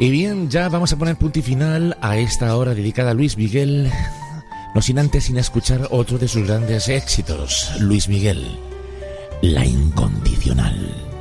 Y bien, ya vamos a poner punto y final a esta hora dedicada a Luis Miguel, no sin antes sin escuchar otro de sus grandes éxitos, Luis Miguel, La Incondicional.